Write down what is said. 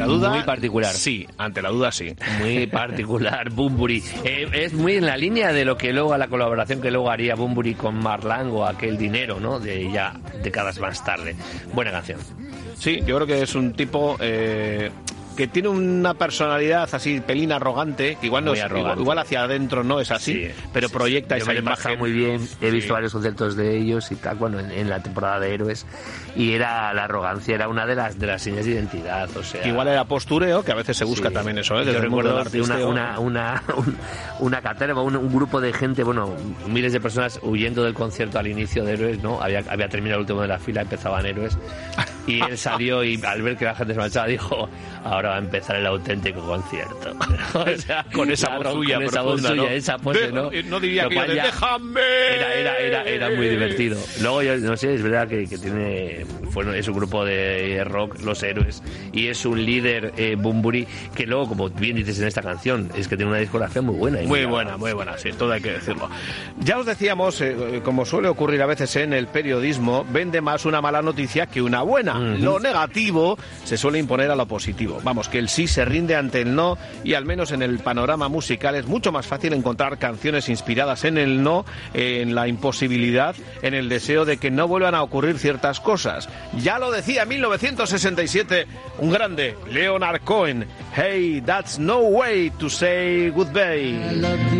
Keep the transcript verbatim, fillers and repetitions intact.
la duda... Muy particular. Sí, ante la duda sí. Muy particular, Bunbury. Eh, es muy en la línea de lo que luego, la colaboración que luego haría Bunbury con Marlango, aquel dinero, ¿no? De ya décadas más tarde. Buena canción. Sí, yo creo que es un tipo... Eh... que tiene una personalidad así pelín arrogante, que igual no es, igual, igual hacia adentro no es así, sí, pero sí, proyecta sí. esa Yo me imagen muy bien, he visto sí. varios conciertos de ellos y tal, bueno, en, en la temporada de Héroes, y era la arrogancia, era una de las de las señas de identidad, o sea... Igual era postureo, que a veces se busca sí. también eso, ¿eh? Yo recuerdo de una, una, una, un, una caterva, un, un grupo de gente, bueno, miles de personas huyendo del concierto al inicio de Héroes, ¿no? Había, había terminado el último de la fila, empezaban Héroes, y él salió y al ver que la gente se marchaba dijo, ahora va a empezar el auténtico concierto. O sea, con esa voz suya con esa profunda, voz suya, ¿no? esa pose, ¿no? No diría que yo de, déjame. Era, era, era, era muy divertido. Luego, yo no sé, es verdad que, que tiene, bueno, es un grupo de rock, Los Héroes, y es un líder, eh, Bunbury, que luego, como bien dices en esta canción, es que tiene una discografía muy buena. Muy buena, muy buena, sí, todo hay que decirlo. Ya os decíamos, eh, como suele ocurrir a veces en el periodismo, vende más una mala noticia que una buena. Uh-huh. Lo negativo se suele imponer a lo positivo. Vamos, que el sí se rinde ante el no, y al menos en el panorama musical es mucho más fácil encontrar canciones inspiradas en el no, en la imposibilidad, en el deseo de que no vuelvan a ocurrir ciertas cosas. Ya lo decía en mil novecientos sesenta y siete un grande, Leonard Cohen. Hey, that's no way to say goodbye.